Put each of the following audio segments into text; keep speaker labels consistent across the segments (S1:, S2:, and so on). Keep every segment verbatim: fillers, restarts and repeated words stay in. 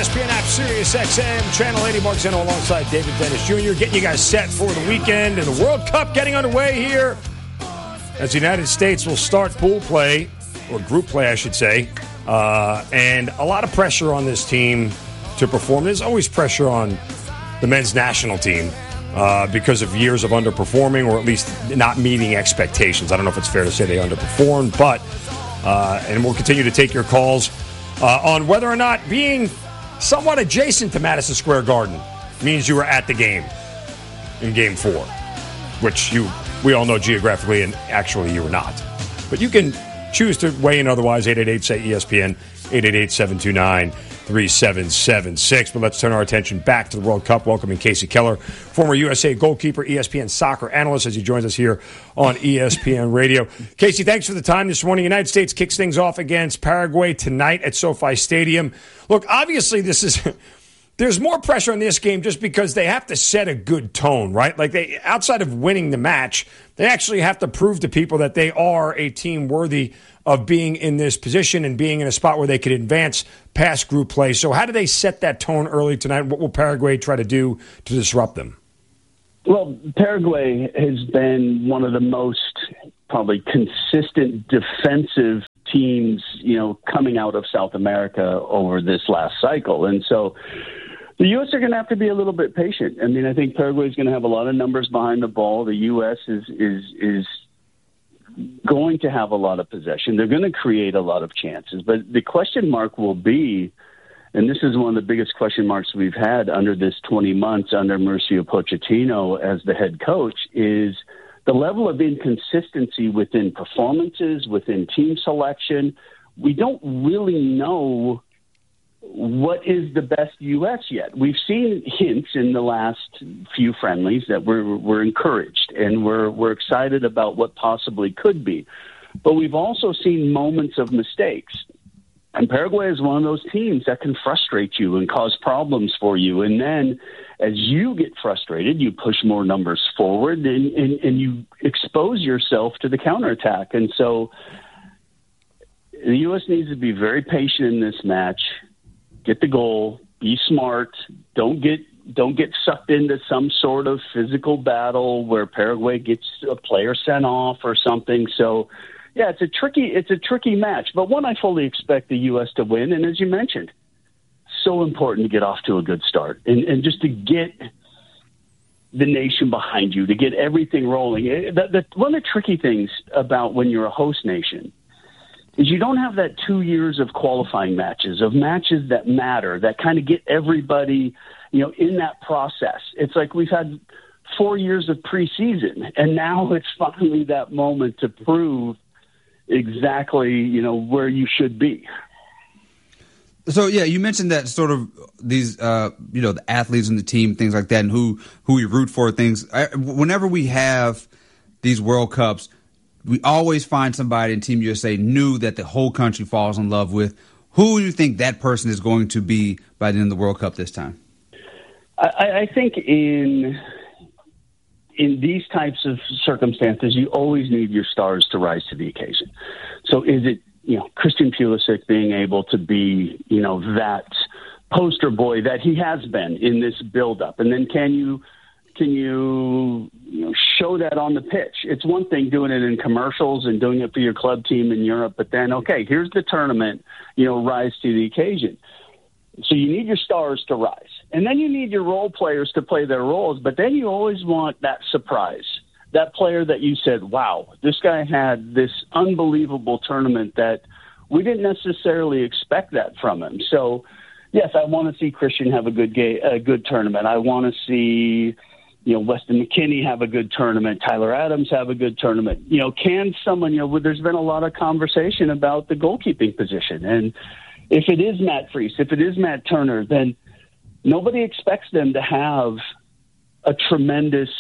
S1: S P N app, Sirius X M, Channel eighty, Mark Zeno alongside David Dennis Junior Getting you guys set for the weekend and the World Cup getting underway here as the United States will start pool play, or group play, I should say, uh, and a lot of pressure on this team to perform. There's always pressure on the men's national team uh, because of years of underperforming, or at least not meeting expectations. I don't know if it's fair to say they underperformed, but uh, and we'll continue to take your calls uh, on whether or not being somewhat adjacent to Madison Square Garden means you were at the game in Game Four, which you we all know geographically, and actually you were not. But you can choose to weigh in otherwise. eight eight eight, say E S P N, eight eight eight, seven two nine, three seven seven six. But let's turn our attention back to the World Cup. Welcoming Casey Keller, former U S A goalkeeper, E S P N soccer analyst, as he joins us here on E S P N Radio. Casey, thanks for the time this morning. United States kicks things off against Paraguay tonight at SoFi Stadium. Look, obviously this is... There's more pressure on this game just because they have to set a good tone, right? Like, they, outside of winning the match, they actually have to prove to people that they are a team worthy of being in this position and being in a spot where they could advance past group play. So how do they set that tone early tonight? What will Paraguay try to do to disrupt them?
S2: Well, Paraguay has been one of the most probably consistent defensive teams, you know, coming out of South America over this last cycle. And so the U S are going to have to be a little bit patient. I mean, I think Paraguay is going to have a lot of numbers behind the ball. The U S is is is going to have a lot of possession. They're going to create a lot of chances. But the question mark will be, and this is one of the biggest question marks we've had under this twenty months under Mauricio Pochettino as the head coach, is the level of inconsistency within performances, within team selection. We don't really know what is the best U S yet. We've seen hints in the last few friendlies that we're we're encouraged and we're we're excited about what possibly could be. But we've also seen moments of mistakes. And Paraguay is one of those teams that can frustrate you and cause problems for you. And then as you get frustrated, you push more numbers forward and, and, and you expose yourself to the counterattack. And so the U S needs to be very patient in this match. Get the goal, be smart, don't get don't get sucked into some sort of physical battle where Paraguay gets a player sent off or something. So, yeah, it's a tricky it's a tricky match, but one I fully expect the U S to win. And as you mentioned, so important to get off to a good start and, and just to get the nation behind you, to get everything rolling. The, the, one of the tricky things about when you're a host nation is you don't have that two years of qualifying matches, of matches that matter, that kind of get everybody, you know, in that process. It's like we've had four years of preseason, and now it's finally that moment to prove exactly, you know, where you should be.
S3: So, yeah, you mentioned that sort of these, uh, you know, the athletes and the team, things like that, and who, who we root for, things. I, whenever we have these World Cups, we always find somebody in Team U S A new that the whole country falls in love with. Who do you think that person is going to be by the end of the World Cup this time?
S2: I, I think in in these types of circumstances, you always need your stars to rise to the occasion. So is it, you know, Christian Pulisic being able to be, you know, that poster boy that he has been in this buildup? And then can you Can you, you know, show that on the pitch? It's one thing doing it in commercials and doing it for your club team in Europe, but then, okay, here's the tournament, you know, rise to the occasion. So you need your stars to rise. And then you need your role players to play their roles, but then you always want that surprise, that player that you said, wow, this guy had this unbelievable tournament that we didn't necessarily expect that from him. So, yes, I want to see Christian have a good game, a good tournament. I want to see, you know, Weston McKennie have a good tournament. Tyler Adams have a good tournament. You know, can someone, you know, there's been a lot of conversation about the goalkeeping position. And if it is Matt Freese, if it is Matt Turner, then nobody expects them to have a tremendous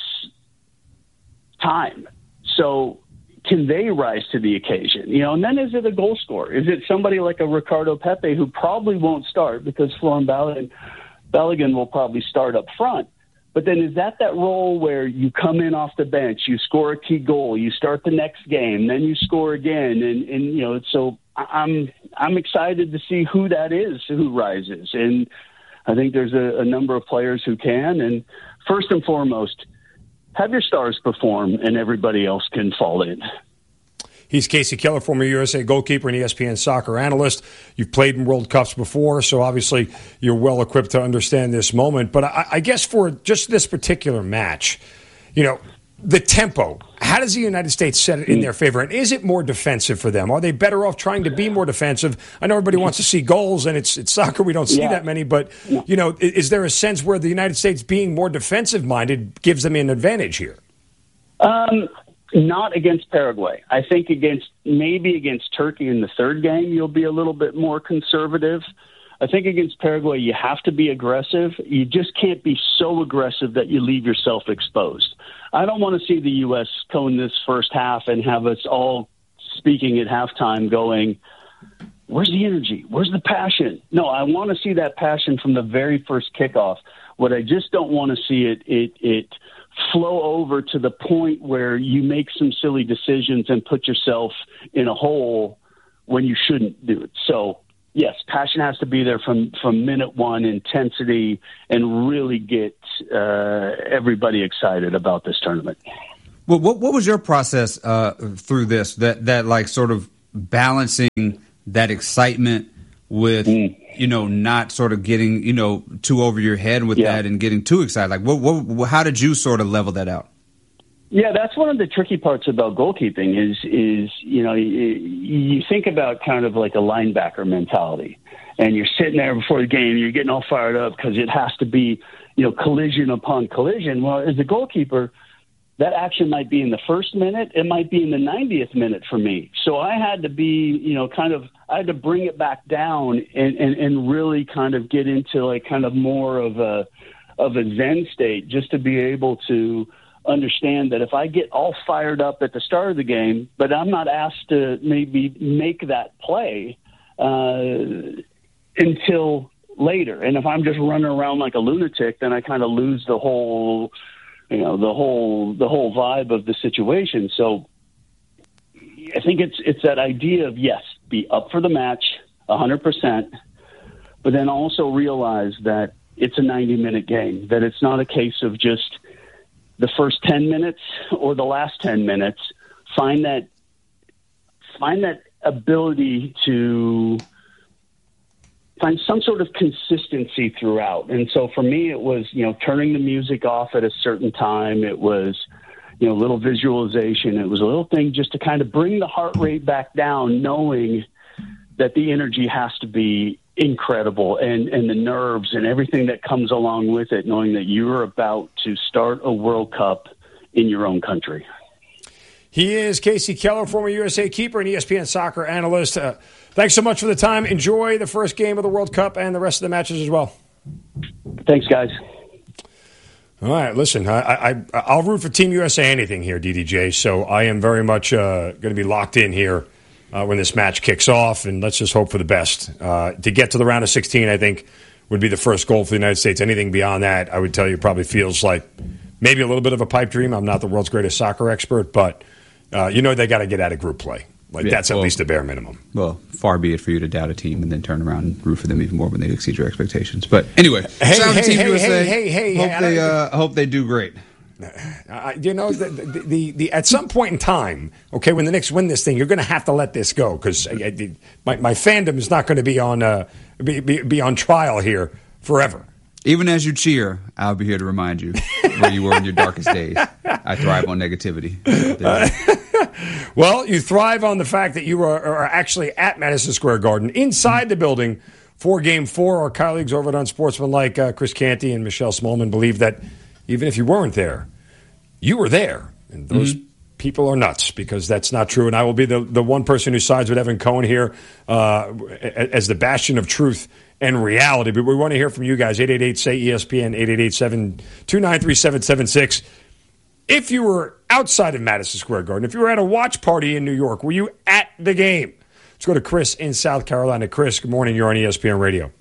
S2: time. So can they rise to the occasion? You know, and then is it a goal scorer? Is it somebody like a Ricardo Pepe who probably won't start because Florin Balogun, Balogun will probably start up front? But then is that that role where you come in off the bench, you score a key goal, you start the next game, then you score again, and, and you know, so I'm I'm excited to see who that is, who rises. And I think there's a, a number of players who can. And first and foremost, have your stars perform and everybody else can fall in.
S1: He's Casey Keller, former U S A goalkeeper and E S P N soccer analyst. You've played in World Cups before, so obviously you're well equipped to understand this moment. But I, I guess for just this particular match, you know, the tempo, how does the United States set it in their favor? And is it more defensive for them? Are they better off trying to be more defensive? I know everybody wants to see goals, and it's it's soccer. We don't see yeah. that many. But, you know, is, is there a sense where the United States being more defensive-minded gives them an advantage here?
S2: Um. Not against Paraguay. I think against maybe against Turkey in the third game, you'll be a little bit more conservative. I think against Paraguay, you have to be aggressive. You just can't be so aggressive that you leave yourself exposed. I don't want to see the U S go in this first half and have us all speaking at halftime going, where's the energy? Where's the passion? No, I want to see that passion from the very first kickoff. What I just don't want to see it it it flow over to the point where you make some silly decisions and put yourself in a hole when you shouldn't do it. So, yes, passion has to be there from, from minute one, intensity, and really get uh, everybody excited about this tournament.
S3: Well, what, what was your process uh, through this, that, that like sort of balancing that excitement with, mm. you know, not sort of getting, you know, too over your head with yeah. that and getting too excited? Like, what, what, how did you sort of level that out?
S2: Yeah, that's one of the tricky parts about goalkeeping is, is you know, you, you think about kind of like a linebacker mentality, and you're sitting there before the game, you're getting all fired up because it has to be, you know, collision upon collision. Well, as a goalkeeper, that action might be in the first minute. It might be in the ninetieth minute for me. So I had to be, you know, kind of, I had to bring it back down and, and, and really kind of get into like kind of more of a, of a Zen state, just to be able to understand that if I get all fired up at the start of the game, but I'm not asked to maybe make that play uh, until later. And if I'm just running around like a lunatic, then I kind of lose the whole, you know, the whole, the whole vibe of the situation. So I think it's, it's that idea of, yes, be up for the match a hundred percent, but then also realize that it's a ninety minute game, that it's not a case of just the first ten minutes or the last ten minutes. Find that, find that ability to find some sort of consistency throughout. And so for me, it was, you know, turning the music off at a certain time. It was, you know, a little visualization. It was a little thing just to kind of bring the heart rate back down, knowing that the energy has to be incredible, and, and the nerves and everything that comes along with it, knowing that you're about to start a World Cup in your own country.
S1: He is Casey Keller, former U S A keeper and E S P N soccer analyst. Uh, thanks so much for the time. Enjoy the first game of the World Cup and the rest of the matches as well.
S2: Thanks, guys.
S1: All right, listen, I, I, I'll root for Team U S A anything here, D D J, so I am very much uh, going to be locked in here uh, when this match kicks off, and let's just hope for the best. Uh, to get to the round of sixteen, I think, would be the first goal for the United States. Anything beyond that, I would tell you, probably feels like maybe a little bit of a pipe dream. I'm not the world's greatest soccer expert, but uh, you know they got to get out of group play. Like yeah, that's at well, least a bare minimum.
S3: Well, far be it for you to doubt a team and then turn around and root for them even more when they exceed your expectations. But anyway,
S1: hey,
S3: shout out
S1: hey,
S3: to Team
S1: hey,
S3: U S A.
S1: Hey, hey, hey,
S3: hope
S1: hey,
S3: they uh, hope they do great.
S1: Uh, you know, the, the, the, the at some point in time, okay, when the Knicks win this thing, you're going to have to let this go because my, my fandom is not going to be on uh, be, be, be on trial here forever.
S3: Even as you cheer, I'll be here to remind you where you were in your darkest days. I thrive on negativity.
S1: Uh, well, you thrive on the fact that you are, are actually at Madison Square Garden, inside the building for Game Four. Our colleagues over at Unsportsmanlike, uh, Chris Canty and Michelle Smallman, believe that even if you weren't there, you were there. And those mm-hmm. people are nuts because that's not true. And I will be the, the one person who sides with Evan Cohen here uh, as the bastion of truth and reality. But we want to hear from you guys. eight eight eight, S A Y, E S P N, eight eight eight, seven two nine three, seven seven six. If you were outside of Madison Square Garden, if you were at a watch party in New York, were you at the game? Let's go to Chris in South Carolina. Chris, good morning. You're on E S P N Radio.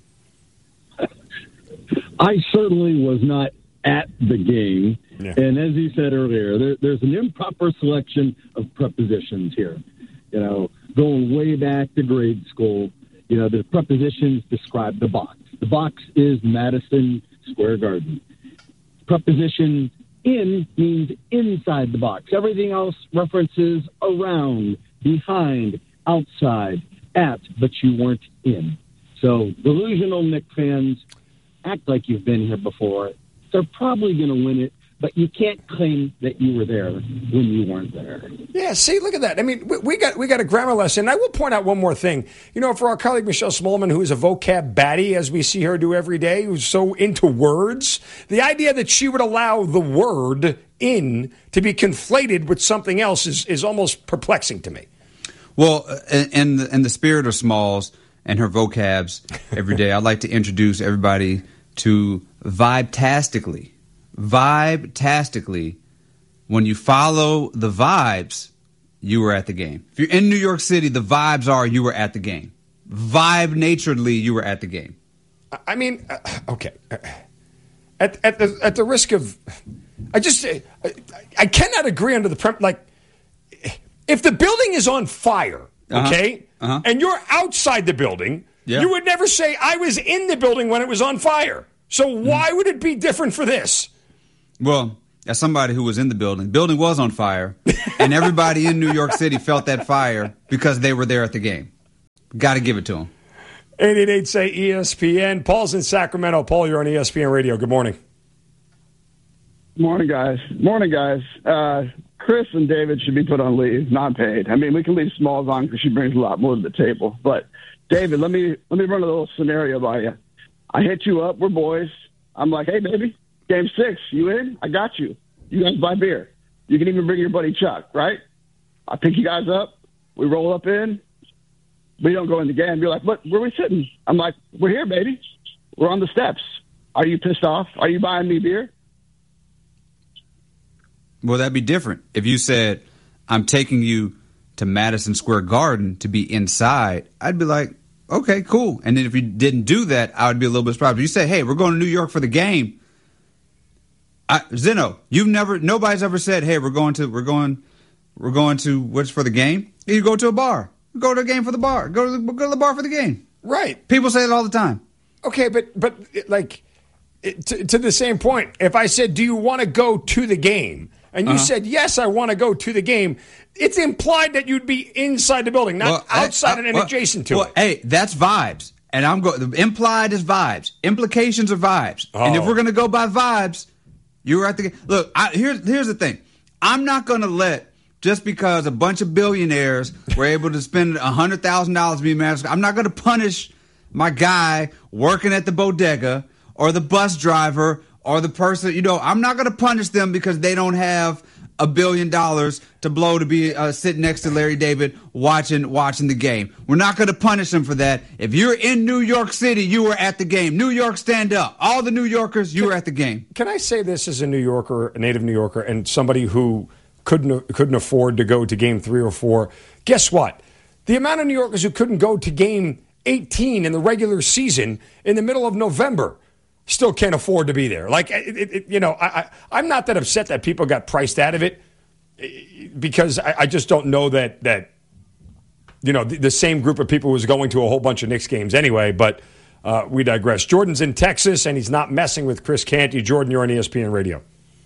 S4: I certainly was not at the game. Yeah. And as you said earlier, there, there's an improper selection of prepositions here. You know, going way back to grade school, you know, the prepositions describe the box. The box is Madison Square Garden. Preposition in means inside the box. Everything else references around, behind, outside, at, but you weren't in. So delusional Knicks fans, act like you've been here before. They're probably going to win it, but you can't claim that you were there when you weren't there.
S1: Yeah, see, look at that. I mean, we, we got we got a grammar lesson. I will point out one more thing. You know, for our colleague Michelle Smallman, who is a vocab baddie, as we see her do every day, who's so into words, the idea that she would allow the word in to be conflated with something else is, is almost perplexing to me.
S3: Well, in the, in the spirit of Smalls and her vocabs every day, I'd like to introduce everybody to Vibe-tastically. Vibe-tastically, when you follow the vibes, you were at the game. If you're in New York City, the vibes are you were at the game. Vibe-naturedly, you were at the game.
S1: I mean, uh, okay. At, at the at the risk of, I just, I, I cannot agree under the premise, like, if the building is on fire, okay,
S3: uh-huh. Uh-huh.
S1: and you're outside the building, yeah. you would never say, I was in the building when it was on fire. So why mm. would it be different for this?
S3: Well, as somebody who was in the building, the building was on fire, and everybody in New York City felt that fire because they were there at the game. Got to give it to them.
S1: eight eight eight say E S P N. Paul's in Sacramento. Paul, you're on E S P N Radio. Good morning.
S5: Morning, guys. Morning, guys. Uh, Chris and David should be put on leave, not paid. I mean, we can leave Smalls on because she brings a lot more to the table. But, David, let me let me run a little scenario by you. I hit you up. We're boys. I'm like, hey, baby. Game six, you in? I got you. You guys buy beer. You can even bring your buddy Chuck, right? I pick you guys up. We roll up in. We don't go in the game. You're like, what? Where are we sitting? I'm like, we're here, baby. We're on the steps. Are you pissed off? Are you buying me beer?
S3: Well, that'd be different. If you said, I'm taking you to Madison Square Garden to be inside, I'd be like, okay, cool. And then if you didn't do that, I would be a little bit surprised. But you say, hey, we're going to New York for the game. I, Zeno, you've never, nobody's ever said, hey, we're going to, we're going, we're going to, what's for the game? You go to a bar. Go to a game for the bar. Go to the, go to the bar for the game.
S1: Right.
S3: People say it all the time.
S1: Okay, but, but like, to, to the same point, if I said, do you want to go to the game? And you uh-huh. said, yes, I want to go to the game. It's implied that you'd be inside the building, not well, outside I, I, and well,
S3: adjacent
S1: to
S3: well,
S1: it.
S3: Hey, that's vibes. And I'm going, implied is vibes. Implications are vibes. Oh. And if we're going to go by vibes, you were at the game. Look, I, here's, here's the thing. I'm not going to let, just because a bunch of billionaires were able to spend one hundred thousand dollars being mad, I'm not going to punish my guy working at the bodega or the bus driver or the person, you know, I'm not going to punish them because they don't have a billion dollars to blow to be uh, sitting next to Larry David watching watching the game. We're not going to punish them for that. If you're in New York City, you were at the game. New York, stand up. All the New Yorkers, you
S1: can,
S3: were at the game.
S1: Can I say this as a New Yorker, a native New Yorker, and somebody who couldn't couldn't afford to go to game three or four? Guess what? The amount of New Yorkers who couldn't go to game eighteen in the regular season in the middle of November still can't afford to be there. Like, it, it, you know, I, I, I'm not that upset that people got priced out of it because I, I just don't know that, that you know, the, the same group of people was going to a whole bunch of Knicks games anyway, but uh, we digress. Jordan's in Texas, and he's not messing with Chris Canty. Jordan, you're on E S P N Radio.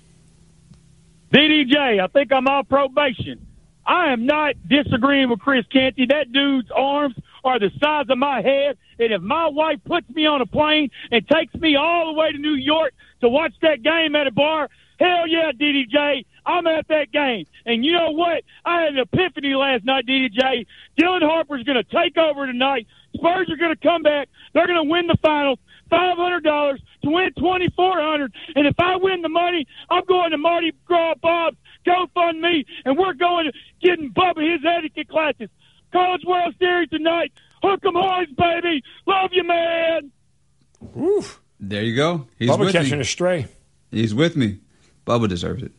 S6: D D J, I think I'm off probation. I am not disagreeing with Chris Canty. That dude's arms are the size of my head, and if my wife puts me on a plane and takes me all the way to New York to watch that game at a bar, hell yeah, D D J, I'm at that game. And you know what? I had an epiphany last night, D D J. Dylan Harper's going to take over tonight. Spurs are going to come back. They're going to win the finals. five hundred dollars to win twenty-four hundred dollars. And if I win the money, I'm going to Mardi Gras Bob's GoFundMe, and we're going to getting Bubba his etiquette classes. College World Series tonight. Hook 'em horns, baby. Love you, man.
S1: Oof.
S3: There you go. He's
S1: Bubba
S3: with
S1: catching
S3: me.
S1: a stray.
S3: He's with me. Bubba deserves it.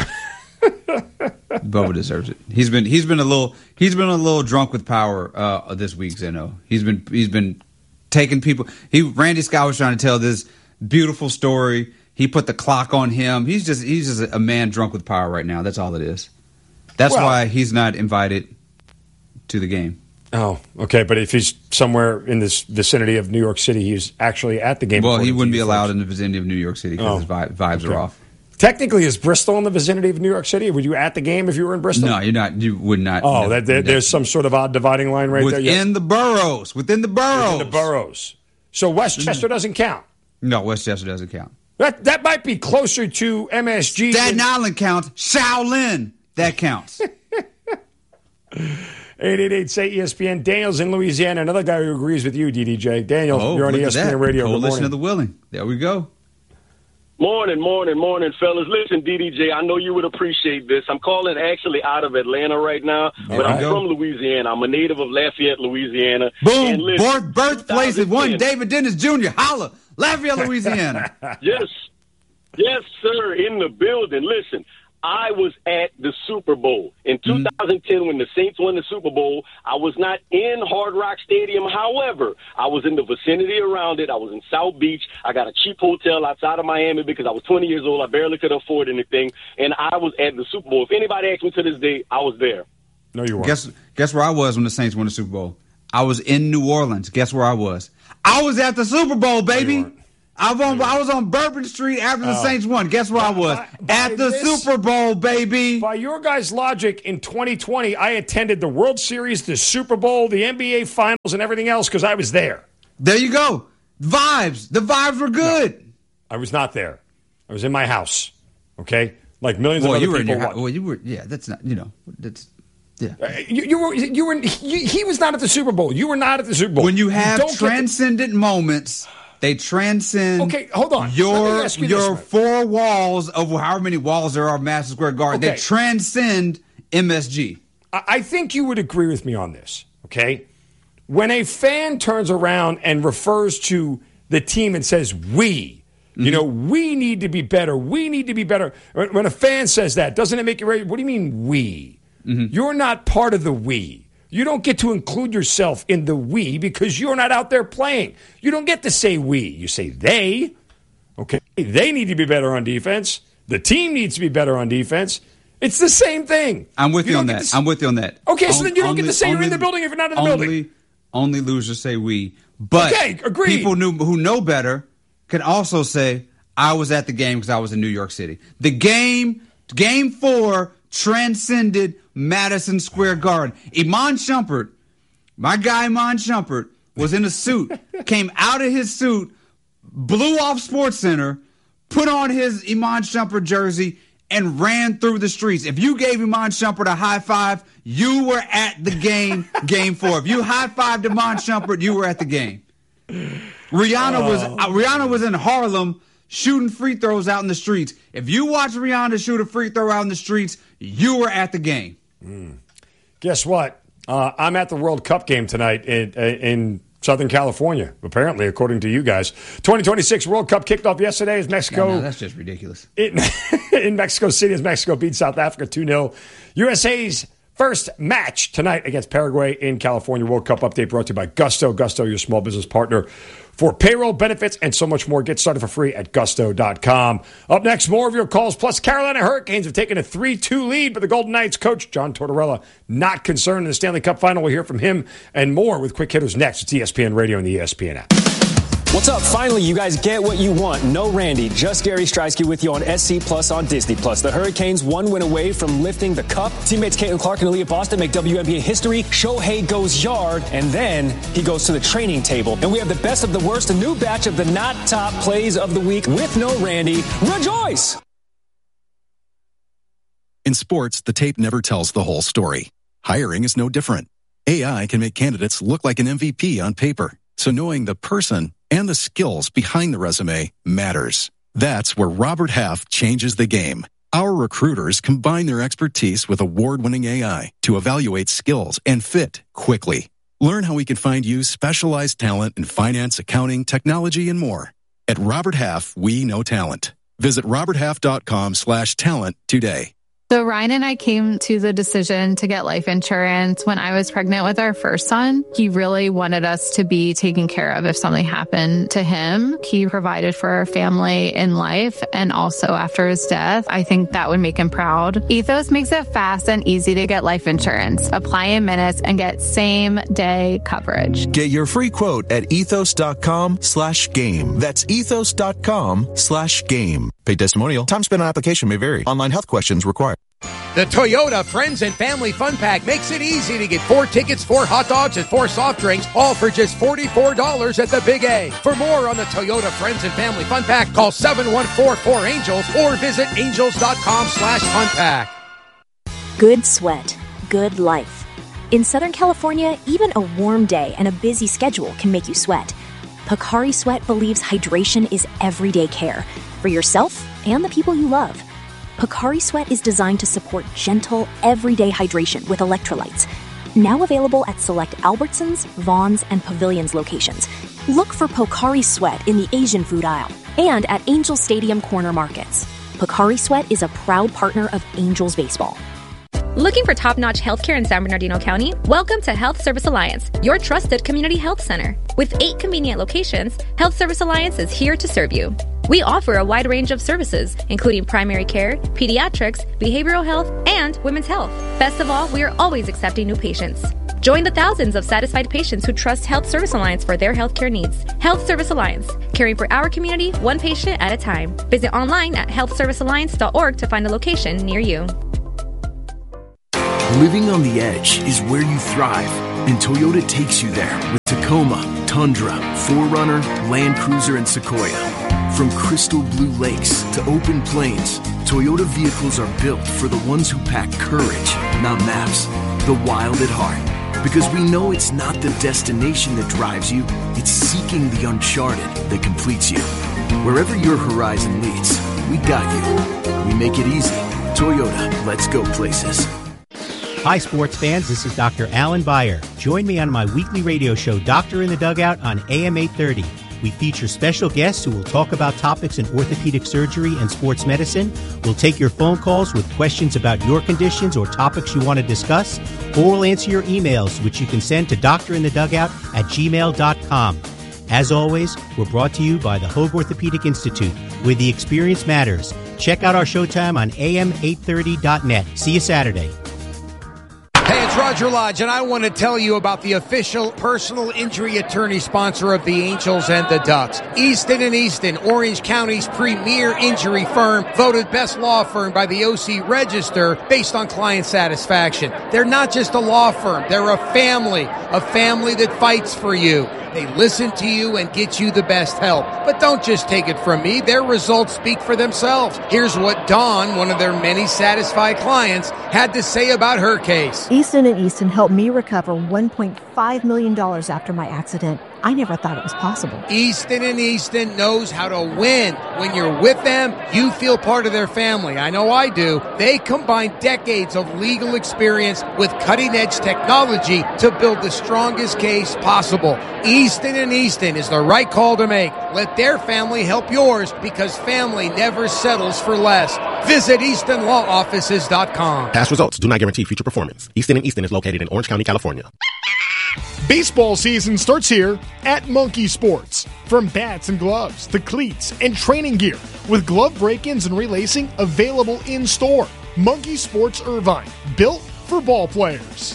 S3: Bubba deserves it. He's been he's been a little he's been a little drunk with power uh, this week, Zeno. He's been he's been taking people. He Randy Scott was trying to tell this beautiful story. He put the clock on him. He's just he's just a man drunk with power right now. That's all it is. That's
S1: well,
S3: why he's not invited to the game.
S1: Oh, okay. But if he's somewhere in this vicinity of New York City, he's actually at the game.
S3: Well, he wouldn't be allowed
S1: folks.
S3: in the vicinity of New York City because
S1: Oh,
S3: his vi- vibes
S1: okay.
S3: are off.
S1: Technically, is Bristol in the vicinity of New York City? Were you at the game if you were in Bristol?
S3: No, you're not. You would not.
S1: Oh,
S3: no,
S1: that, there,
S3: no.
S1: there's some sort of odd dividing line right
S3: within
S1: there. Yes.
S3: the boroughs. Within the boroughs.
S1: Within the boroughs. So Westchester doesn't count.
S3: No, Westchester doesn't count.
S1: That that might be closer to M S G.
S3: Staten
S1: than-
S3: Island counts. Shaolin, that counts.
S1: eight eight eight, say E S P N. Daniel's in Louisiana. Another guy who agrees with you, D D J. Daniel,
S3: Oh,
S1: you're on
S3: look
S1: E
S3: at
S1: S P N
S3: that.
S1: Radio. Good
S3: Coalition
S1: morning.
S3: of the Willing. There we go.
S7: Morning, morning, morning, fellas. Listen, D D J, I know you would appreciate this. I'm calling actually out of Atlanta right now, but
S1: right.
S7: I'm from Louisiana. I'm a native of Lafayette, Louisiana.
S3: Boom.
S7: And listen,
S3: Birth, birthplace of one
S7: twenty ten
S3: David Dennis Junior Holla. Lafayette, Louisiana.
S7: Yes, yes, sir, in the building. Listen, I was at the Super Bowl. In two thousand ten, when the Saints won the Super Bowl, I was not in Hard Rock Stadium. However, I was in the vicinity around it. I was in South Beach. I got a cheap hotel outside of Miami because I was twenty years old. I barely could afford anything. And I was at the Super Bowl. If anybody asked me to this day, I was there.
S1: No, you weren't.
S3: Guess guess where I was when the Saints won the Super Bowl? I was in New Orleans. Guess where I was? I was at the Super Bowl, baby.
S1: weren't.
S3: I was on I was on Bourbon Street after the
S1: Oh.
S3: Saints won. Guess where I was?
S1: By- by
S3: At the
S1: this-
S3: Super Bowl, baby.
S1: By your guys' logic, in twenty twenty, I attended the World Series, the Super Bowl, the N B A Finals, and everything else because I was there.
S3: There you go. Vibes. The vibes were good.
S1: I was not there. I was in my house. Okay, like millions
S3: Well,
S1: of
S3: you
S1: other
S3: were in
S1: people.
S3: your house.
S1: wa-
S3: Well, you were. Yeah, that's not. You know, that's. Yeah.
S1: You, you were. You were. You, he was not at the Super Bowl. You were not at the Super Bowl.
S3: When you have
S1: don't get the-
S3: transcendent moments, they transcend.
S1: Okay, hold on. Let me
S3: Your
S1: ask you this,
S3: your
S1: man.
S3: four walls of however many walls there are, of Madison Square Garden.
S1: Okay.
S3: They transcend M S G.
S1: I I think you would agree with me on this, okay? When a fan turns around and refers to the team and says, we,
S3: Mm-hmm.
S1: you know, we need to be better. We need to be better. When when a fan says that, doesn't it make you ready? What do you mean, we?
S3: Mm-hmm.
S1: You're not part of the we. You don't get to include yourself in the we because you're not out there playing. You don't get to say we. You say they. Okay, they need to be better on defense. The team needs to be better on defense. It's the same thing.
S3: I'm with you,
S1: don't
S3: on
S1: get
S3: that.
S1: to s-
S3: I'm with you on that.
S1: Okay, so then you don't get
S3: Only-
S1: to say you're in
S3: only-
S1: the building if you're not in the
S3: only,
S1: building.
S3: Only losers say we. But
S1: Okay, agreed.
S3: people knew, who know better can also say, I was at the game because I was in New York City. The game, game four, transcended Madison Square Garden. Iman Shumpert, my guy Iman Shumpert, was in a suit, came out of his suit, blew off SportsCenter, put on his Iman Shumpert jersey, and ran through the streets. If you gave Iman Shumpert a high five, you were at the game, game four. If you high-fived Iman Shumpert, you were at the game. Rihanna was uh, Rihanna was in Harlem shooting free throws out in the streets. If you watch Rihanna shoot a free throw out in the streets, you were at the game.
S1: Guess what? Uh, I'm at the World Cup game tonight in, in Southern California, apparently, according to you guys. twenty twenty-six World Cup kicked off yesterday as Mexico.
S3: No, no, that's just ridiculous.
S1: in, in Mexico City as Mexico beat South Africa two nil. U S A's first match tonight against Paraguay in California. World Cup update brought to you by Gusto. Gusto, your small business partner for payroll, benefits, and so much more. Get started for free at gusto dot com. Up next, more of your calls. Plus, Carolina Hurricanes have taken a three two lead, but the Golden Knights coach John Tortorella not concerned in the Stanley Cup final. We'll hear from him and more with Quick Hitters next. It's E S P N Radio and the E S P N app.
S8: What's up? Finally, you guys get what you want. No Randy, just Gary Streisky with you on S C Plus on Disney Plus. The Hurricanes one win away from lifting the cup. Teammates Caitlin Clark and Aaliyah Boston make W N B A history. Shohei goes yard, and then he goes to the training table. And we have the best of the worst, a new batch of the not top plays of the week with no Randy. Rejoice!
S9: In sports, the tape never tells the whole story. Hiring is no different. A I can make candidates look like an M V P on paper. So knowing the person and the skills behind the resume matters. That's where Robert Half changes the game. Our recruiters combine their expertise with award-winning A I to evaluate skills and fit quickly. Learn how we can find you specialized talent in finance, accounting, technology, and more. At Robert Half, we know talent. Visit robert half dot com slash talent today.
S10: So Ryan and I came to the decision to get life insurance when I was pregnant with our first son. He really wanted us to be taken care of if something happened to him. He provided for our family in life and also after his death. I think that would make him proud. Ethos makes it fast and easy to get life insurance. Apply in minutes and get same day coverage.
S11: Get your free quote at ethos.com slash game. That's ethos.com slash game. Paid testimonial. Time spent on application may vary. Online health questions required.
S12: The Toyota Friends and Family Fun Pack makes it easy to get four tickets, four hot dogs, and four soft drinks, all for just forty-four dollars at the Big A. For more on the Toyota Friends and Family Fun Pack, call seven one four four angels or visit angels.com slash fun pack.
S13: Good sweat, good life. In Southern California, even a warm day and a busy schedule can make you sweat. Pocari Sweat believes hydration is everyday care for yourself and the people you love. Pocari Sweat is designed to support gentle, everyday hydration with electrolytes. Now available at select Albertsons, Vons, and Pavilions locations. Look for Pocari Sweat in the Asian food aisle and at Angel Stadium corner markets. Pocari Sweat is a proud partner of Angels Baseball.
S14: Looking for top-notch healthcare in San Bernardino County? Welcome to Health Service Alliance, your trusted community health center. With eight convenient locations, Health Service Alliance is here to serve you. We offer a wide range of services, including primary care, pediatrics, behavioral health, and women's health. Best of all, we are always accepting new patients. Join the thousands of satisfied patients who trust Health Service Alliance for their healthcare needs. Health Service Alliance, caring for our community one patient at a time. Visit online at health service alliance dot org to find a location near you.
S15: Living on the edge is where you thrive, and Toyota takes you there with Tacoma, Tundra, four runner, Land Cruiser, and Sequoia. From crystal blue lakes to open plains, Toyota vehicles are built for the ones who pack courage, not maps, the wild at heart. Because we know it's not the destination that drives you, it's seeking the uncharted that completes you. Wherever your horizon leads, we got you. We make it easy. Toyota, let's go places.
S16: Hi, sports fans. This is Doctor Alan Beyer. Join me on my weekly radio show, Doctor in the Dugout, on A M eight thirty. We feature special guests who will talk about topics in orthopedic surgery and sports medicine. We'll take your phone calls with questions about your conditions or topics you want to discuss, or we'll answer your emails, which you can send to doctorinthedugout at gmail dot com. As always, we're brought to you by the Hoag Orthopedic Institute, where the experience matters. Check out our showtime on A M eight thirty dot net. See you Saturday.
S12: Hey, it's Roger Lodge, and I want to tell you about the official personal injury attorney sponsor of the Angels and the Ducks. Easton and Easton, Orange County's premier injury firm, voted best law firm by the O C Register based on client satisfaction. They're not just a law firm, they're a family, a family that fights for you. They listen to you and get you the best help. But don't just take it from me. Their results speak for themselves. Here's what Dawn, one of their many satisfied clients, had to say about her case.
S17: Easton and Easton helped me recover one point five million dollars after my accident. I never thought it was possible.
S12: Easton and Easton knows how to win. When you're with them, you feel part of their family. I know I do. They combine decades of legal experience with cutting-edge technology to build the strongest case possible. Easton and Easton is the right call to make. Let their family help yours, because family never settles for less. Visit easton law offices dot com.
S18: Past results do not guarantee future performance. Easton and Easton is located in Orange County, California.
S19: Baseball season starts here at Monkey Sports. From bats and gloves to cleats and training gear, with glove break-ins and relacing available in-store. Monkey Sports Irvine, built for ball players.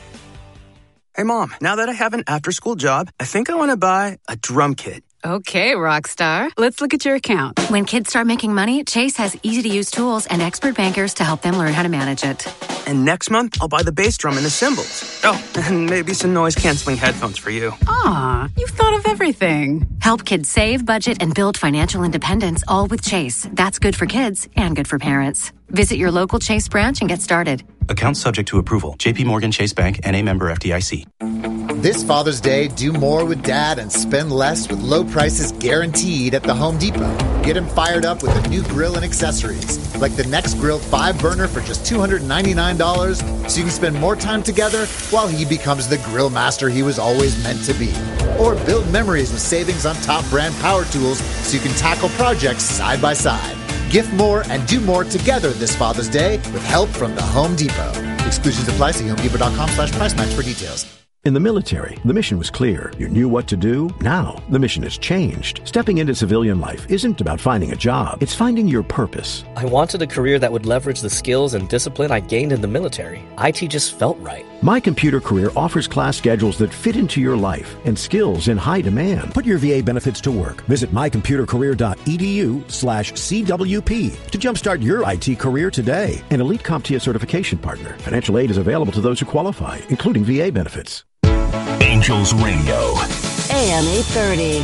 S20: Hey, Mom, now that I have an after-school job, I think I want to buy a drum kit.
S21: Okay, Rockstar. Let's look at your account. When kids start making money, Chase has easy-to-use tools and expert bankers to help them learn how to manage it.
S20: And next month, I'll buy the bass drum and the cymbals. Oh, and maybe some noise-canceling headphones for you.
S21: Aw, you've thought of everything. Help kids save, budget, and build financial independence, all with Chase. That's good for kids and good for parents. Visit your local Chase branch and get started.
S22: Account subject to approval. J P Morgan Chase Bank, N A member F D I C.
S23: This Father's Day, do more with Dad and spend less with low prices guaranteed at the Home Depot. Get him fired up with a new grill and accessories, like the NextGrill five burner for just two hundred ninety-nine dollars, so you can spend more time together while he becomes the grill master he was always meant to be. Or build memories with savings on top brand power tools so you can tackle projects side by side. Gift more and do more together this Father's Day with help from the Home Depot. Exclusions apply. See homedepot.com slash price match for details.
S2: In the military, the mission was clear. You knew what to do. Now, the mission has changed. Stepping into civilian life isn't about finding a job. It's finding your purpose.
S4: I wanted a career that would leverage the skills and discipline I gained in the military. I T just felt right.
S2: My Computer Career offers class schedules that fit into your life and skills in high demand. Put your V A benefits to work. Visit mycomputercareer.edu slash CWP to jumpstart your I T career today. An Elite CompTIA certification partner. Financial aid is available to those who qualify, including V A benefits.
S5: Angels Radio.
S24: A M eight thirty.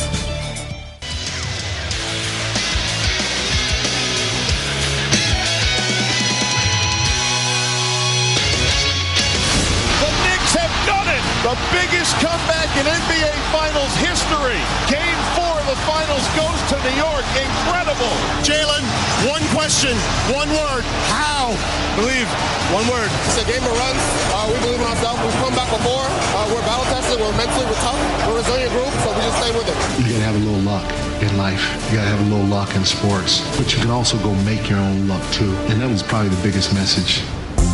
S25: The Knicks have done it! The biggest comeback in N B A Finals history. Game four of the Finals goes to New York. Incredible.
S26: Jalen, one question, one word. How?
S27: Believe. One word.
S26: It's a game of runs. Uh, we believe in ourselves. We've come back before. Uh, we're battle tested. We're mentally, we're tough. We're a resilient group, so we just stay with it.
S28: You gotta have a little luck in life. You gotta have a little luck in sports. But you can also go make your own luck too. And that was probably the biggest message.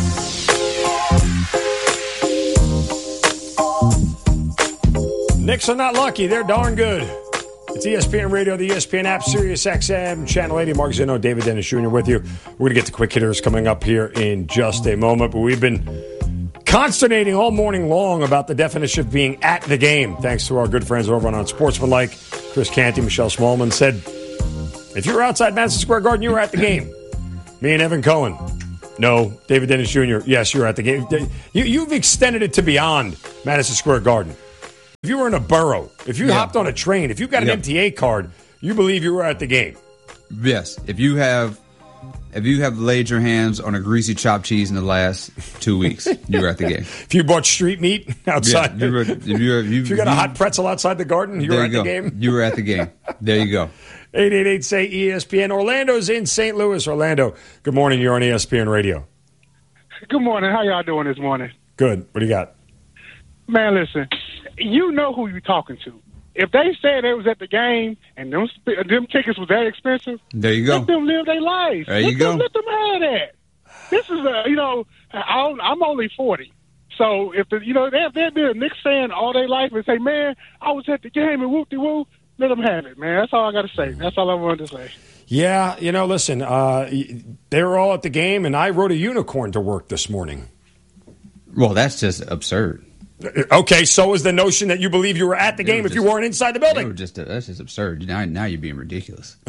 S1: Knicks are not lucky. They're darn good. It's E S P N Radio, the E S P N app, Sirius X M, Channel eighty. Mark Zinno, David Dennis Junior with you. We're going to get to quick hitters coming up here in just a moment. But we've been consternating all morning long about the definition of being at the game. Thanks to our good friends over on Unsportsmanlike. Chris Canty, Michelle Smallman said, if you were outside Madison Square Garden, you were at the game. Me and Evan Cohen. No. David Dennis Junior Yes, you were at the game. You, you've extended it to beyond Madison Square Garden. If you were in a borough, if you yeah. hopped on a train, if you got an yep. M T A card, you believe you were at the game.
S3: Yes. If you have if you have laid your hands on a greasy chopped cheese in the last two weeks, you were at the game.
S1: If you bought street meat outside, yeah, you were, if, you, if, you, if you got a hot pretzel outside the garden, you were at
S3: you
S1: the game.
S3: You were at the game. There you go.
S1: eight eight eight, S A Y, E S P N. Orlando's in Saint Louis. Orlando, good morning. You're on E S P N Radio.
S29: Good morning. How y'all doing this morning?
S1: Good. What do you got?
S29: Man, listen. You know who you're talking to. If they said they was at the game and them, them tickets was that expensive,
S3: there you go.
S29: Let them live their life.
S3: There
S29: let
S3: you
S29: them,
S3: go.
S29: Let them have that. This is a, you know, I'll, I'm only forty. So if the, you know, they, they've been a Knicks fan all their life and say, man, I was at the game and whoop-de-woo, let them have it, man. That's all I got to say. That's all I wanted to say.
S1: Yeah, you know, listen, uh, they were all at the game, and I rode a unicorn to work this morning.
S3: Well, that's just absurd.
S1: Okay, so is the notion that you believe you were at the game if just, you weren't inside the building.
S3: Just, that's just absurd. Now, now you're being ridiculous.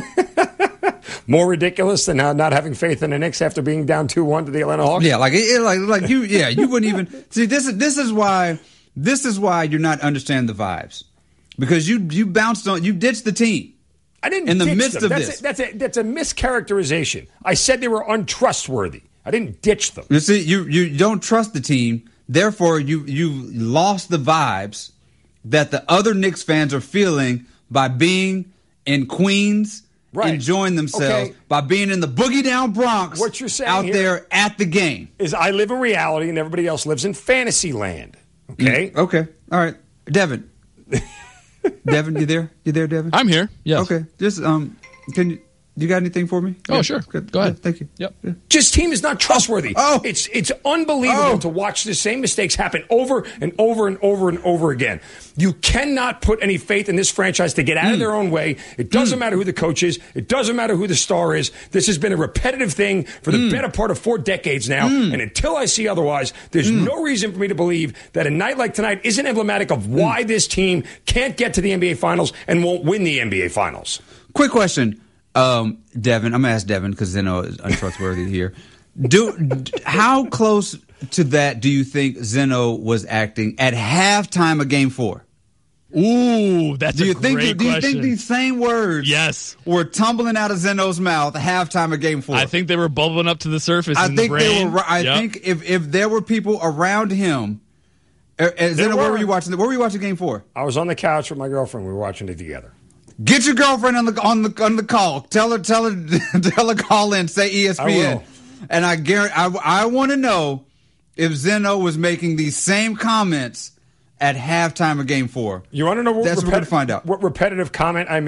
S1: More ridiculous than uh, not having faith in the Knicks after being down two one to the Atlanta Hawks?
S3: Yeah, like, it, like, like you, yeah, you wouldn't even see. This is this is why this is why you're not understanding the vibes, because you you bounced on, you ditched the team.
S1: I didn't
S3: in the
S1: ditch
S3: midst
S1: them.
S3: of
S1: that's
S3: this.
S1: A, that's a that's a mischaracterization. I said they were untrustworthy. I didn't ditch them.
S3: You see, you you don't trust the team. Therefore, you you lost the vibes that the other Knicks fans are feeling by being in Queens, right. enjoying themselves, okay. by being in the Boogie Down Bronx.
S1: What you're saying
S3: out
S1: here
S3: there at the game
S1: is I live in reality and everybody else lives in fantasy land. Okay?
S3: Mm, okay. All right. Devin. Devin, you there? You there, Devin?
S30: I'm here. Yes.
S3: Okay. Just um, can you you got anything for me?
S30: Oh,
S3: yeah.
S30: sure.
S3: Good.
S30: Go ahead.
S3: Yeah, thank you.
S30: Yep.
S3: Yeah.
S1: Just team is not trustworthy.
S3: Oh.
S1: It's it's unbelievable
S3: oh.
S1: to watch the same mistakes happen over and over and over and over again. You cannot put any faith in this franchise to get out mm. of their own way. It doesn't mm. matter who the coach is. It doesn't matter who the star is. This has been a repetitive thing for the mm. better part of four decades now. Mm. And until I see otherwise, there's mm. no reason for me to believe that a night like tonight isn't emblematic of why mm. this team can't get to the N B A Finals and won't win the N B A Finals.
S3: Quick question. Um, Devin, I'm going to ask Devin because Zeno is untrustworthy here. Do d- How close to that do you think Zeno was acting at halftime of Game Four?
S30: Ooh, that's
S3: do you
S30: a
S3: think,
S30: great
S3: Do you
S30: question.
S3: think these same words
S30: yes.
S3: were tumbling out of Zeno's mouth at halftime of Game Four?
S30: I think they were bubbling up to the surface
S3: I
S30: in
S3: think
S30: the brain.
S3: they were. I
S30: yep.
S3: think if, if there were people around him, uh, Zeno, where were you watching? Where were you watching Game Four?
S1: I was on the couch with my girlfriend. We were watching it together.
S3: Get your girlfriend on the on the on the call. Tell her, tell her, tell her, call in. Say E S P N.
S1: I will.
S3: And I guarantee, I, I want to know if Zeno was making these same comments at halftime of Game Four.
S1: You want to know what?
S3: That's
S1: repeti-
S3: what we're going to find out.
S1: What repetitive comment I made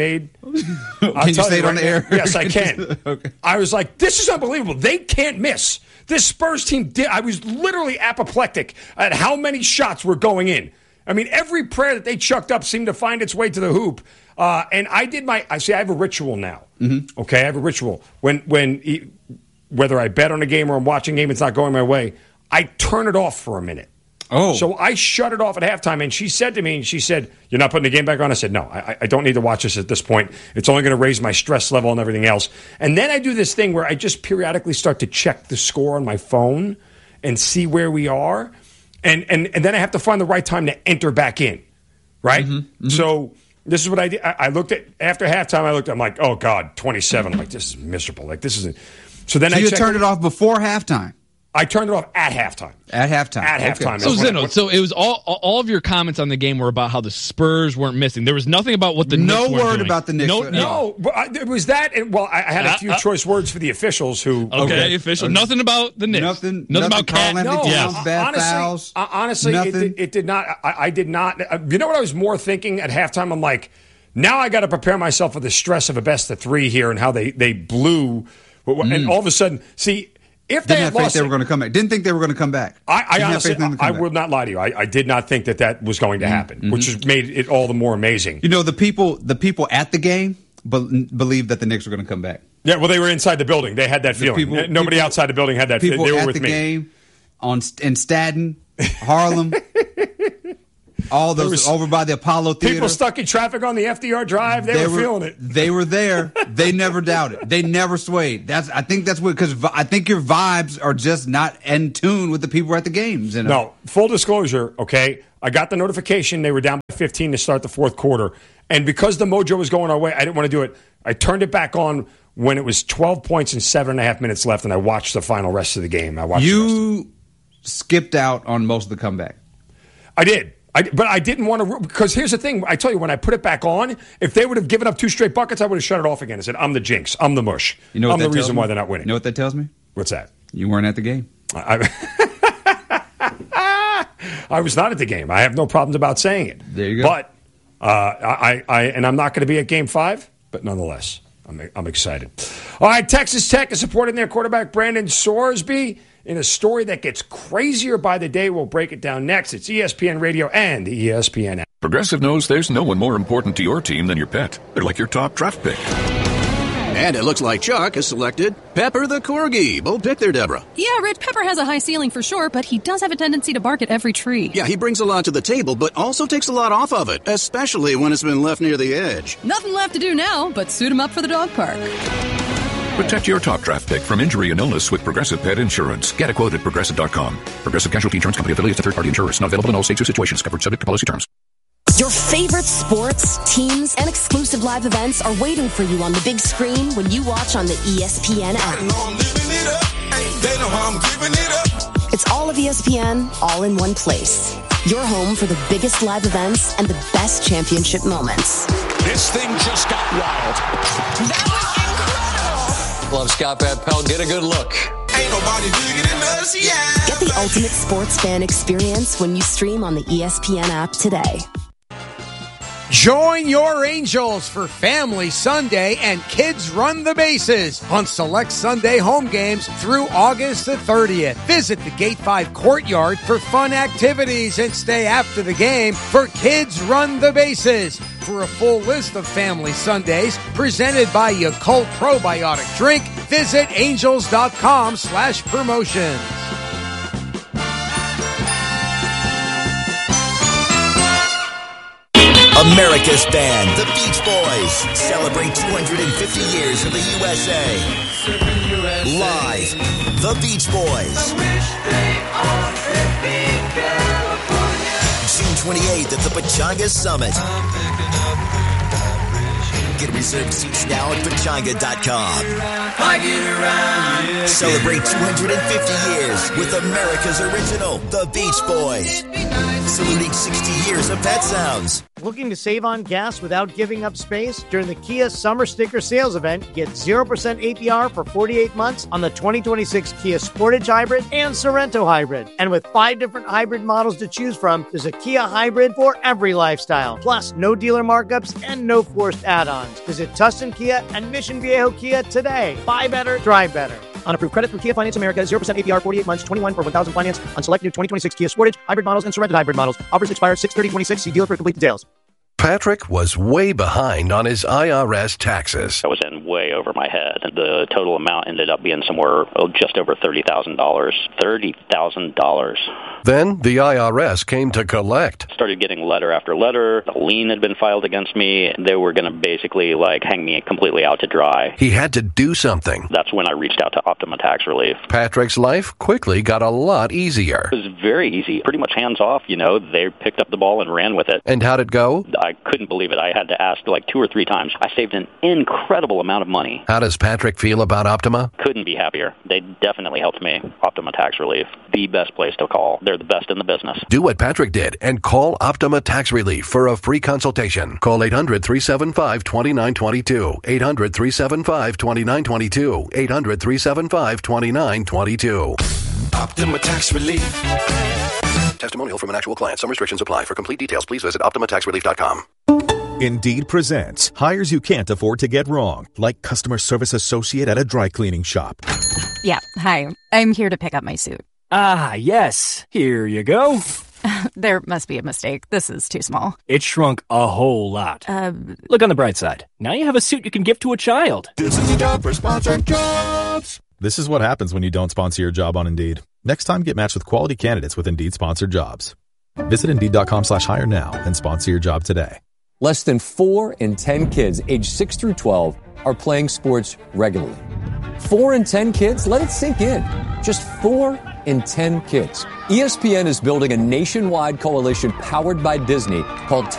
S3: Can you say it on the air?
S1: Yes, I can. Okay. I was like, this is unbelievable. They can't miss. This Spurs team did. I was literally apoplectic at how many shots were going in. I mean, every prayer that they chucked up seemed to find its way to the hoop. Uh, and I did my, I see, I have a ritual now. Mm-hmm. Okay, I have a ritual. When, when, whether I bet on a game or I'm watching a game, it's not going my way, I turn it off for a minute.
S3: Oh.
S1: So I shut it off at halftime, and she said to me, and she said, you're not putting the game back on? I said, no, I, I don't need to watch this at this point. It's only going to raise my stress level and everything else. And then I do this thing where I just periodically start to check the score on my phone and see where we are. And and, and then I have to find the right time to enter back in, right? Mm-hmm, mm-hmm. So this is what I did. I, I looked at, after halftime, I looked, I'm like, oh, God, twenty-seven. I'm like, this is miserable. Like, this isn't. So then
S3: so
S1: I
S3: you
S1: checked
S3: turned it off before halftime?
S1: I turned it off at halftime.
S3: At halftime.
S1: At
S3: okay.
S1: halftime.
S30: So, Zeno, so it was all all of your comments on the game were about how the Spurs weren't missing. There was nothing about what the
S3: no
S30: Knicks weren't
S3: word
S30: doing.
S3: about the Knicks.
S1: No, no. But I, it was that. And, well, I, I had a few uh, uh, choice words for the officials who.
S30: Okay, okay. official. Okay. Nothing about the Knicks.
S3: Nothing.
S30: Nothing, nothing
S3: about Cat.
S1: No,
S3: yes. bad
S1: honestly,
S3: fouls.
S1: Uh, honestly, it, it, it did not. I, I did not. Uh, you know what I was more thinking at halftime? I'm like, now I got to prepare myself for the stress of a best of three here and how they they blew, mm. and all of a sudden, see. If they
S3: didn't
S1: had
S3: have faith
S1: lost
S3: they were going to come back. Didn't think they were going to come back.
S1: I, I honestly, I, I will not lie to you. I, I did not think that that was going to happen, mm-hmm. which has made it all the more amazing.
S3: You know, the people, the people at the game be- believed that the Knicks were going to come back.
S1: Yeah, well, they were inside the building. They had that
S3: the
S1: feeling.
S3: People,
S1: Nobody
S3: people,
S1: outside the building had that feeling.
S3: People
S1: they were
S3: at
S1: with
S3: the
S1: me.
S3: game on in Staten, Harlem. All those was, over by the Apollo Theater.
S1: People stuck in traffic on the F D R Drive. They, they were, were feeling it.
S3: They were there. They never doubted. They never swayed. That's. I think that's what because I think your vibes are just not in tune with the people at the games. You know?
S1: No, full disclosure. Okay, I got the notification. They were down by fifteen to start the fourth quarter, and because the mojo was going our way, I didn't want to do it. I turned it back on when it was twelve points and seven and a half minutes left, and I watched the final rest of the game. I watched.
S3: You skipped out on most of the comeback.
S1: I did. I, but I didn't want to, because here's the thing. I tell you, when I put it back on, if they would have given up two straight buckets, I would have shut it off again and said, I'm the jinx. I'm the mush.
S3: You know what
S1: I'm
S3: that
S1: the reason
S3: me?
S1: why they're not winning.
S3: You know what that tells me?
S1: What's that?
S3: You weren't at the game.
S1: I, I was not at the game. I have no problems about saying it.
S3: There you go.
S1: But, uh, I, I, and I'm not going to be at game five, but nonetheless, I'm, I'm excited. All right, Texas Tech is supporting their quarterback, Brandon Sorsby, in a story that gets crazier by the day. We'll break it down next. It's E S P N Radio and the E S P N app.
S6: Progressive knows there's no one more important to your team than your pet. They're like your top draft pick.
S7: And it looks like Chuck has selected Pepper the Corgi. Bold pick there, Deborah.
S8: Yeah, Rich, Pepper has a high ceiling for sure, but he does have a tendency to bark at every tree.
S7: Yeah, he brings a lot to the table, but also takes a lot off of it, especially when it's been left near the edge.
S8: Nothing left to do now but suit him up for the dog park.
S6: Protect your top draft pick from injury and illness with Progressive Pet Insurance. Get a quote at Progressive dot com. Progressive Casualty Insurance Company affiliates and third-party insurers. Not available in all states or situations. Covered subject to policy terms.
S24: Your favorite sports, teams, and exclusive live events are waiting for you on the big screen when you watch on the E S P N app. It's all of E S P N, all in one place. Your home for the biggest live events and the best championship moments.
S25: This thing just got wild.
S9: That was incredible. Love Scott Van Pelt. Get a good look.
S25: Ain't nobody bigger than us, yeah.
S24: Get the ultimate sports fan experience when you stream on the E S P N app today.
S12: Join your Angels for Family Sunday and Kids Run the Bases on select Sunday home games through August the thirtieth. Visit the Gate five Courtyard for fun activities and stay after the game for Kids Run the Bases. For a full list of Family Sundays presented by Yakult Probiotic Drink, visit angels.com slash promotions.
S10: America's band, the Beach Boys, celebrate two hundred fifty years of the U S A. Live, the Beach Boys. June twenty-eighth at the Pechanga Summit. Get reserved seats now at pechanga dot com. Celebrate two hundred fifty years with America's original, the Beach Boys. Saluting sixty years of Pet Sounds.
S11: Looking to save on gas without giving up space? During the Kia Summer Sticker Sales Event, get zero percent A P R for forty-eight months on the twenty twenty-six Kia Sportage Hybrid and Sorento Hybrid. And with five different hybrid models to choose from, there's a Kia Hybrid for every lifestyle. Plus, no dealer markups and no forced add-ons. Visit Tustin Kia and Mission Viejo Kia today. Buy better, drive better. On approved credit through Kia Finance America, zero percent A P R, forty-eight months, twenty-one for one thousand finance on select new twenty twenty-six Kia Sportage, hybrid models, and Sorento hybrid models. Offers expire six thirty twenty-six. See dealer for complete details.
S13: Patrick was way behind on his I R S taxes.
S14: I was in way over my head. The total amount ended up being somewhere oh, just over thirty thousand dollars. thirty thousand dollars.
S13: Then the I R S came to collect.
S14: Started getting letter after letter. A lien had been filed against me. They were going to basically like hang me completely out to dry.
S13: He had to do something.
S14: That's when I reached out to Optima Tax Relief.
S13: Patrick's life quickly got a lot easier.
S14: It was very easy. Pretty much hands off, you know. They picked up the ball and ran with it.
S13: And how'd it go?
S14: I couldn't believe it. I had to ask like two or three times. I saved an incredible amount of money.
S13: How does Patrick feel about Optima?
S14: Couldn't be happier. They definitely helped me. Optima Tax Relief. The best place to call. They're the best in the business.
S13: Do what Patrick did and call Optima Tax Relief for a free consultation. Call eight hundred, three seven five, two nine two two. eight hundred, three seven five, two nine two two. eight hundred, three seven five, two nine two two.
S10: Optima Tax Relief.
S13: Testimonial from an actual client. Some restrictions apply. For complete details, please visit optima tax relief dot com.
S15: Indeed presents hires you can't afford to get wrong, like customer service associate at a dry cleaning shop.
S16: Yeah, hi. I'm here to pick up my suit.
S17: Ah, yes. Here you go.
S16: There must be a mistake. This is too small.
S17: It shrunk a whole lot.
S16: Uh,
S17: Look on the bright side. Now you have a suit you can give to a child.
S10: This is a job for sponsored jobs.
S18: This is what happens when you don't sponsor your job on Indeed. Next time, get matched with quality candidates with Indeed sponsored jobs. Visit Indeed.com slash hire now and sponsor your job today.
S19: Less than four in ten kids aged six through twelve are playing sports regularly. Four in ten kids? Let it sink in. Just four in ten kids. E S P N is building a nationwide coalition powered by Disney called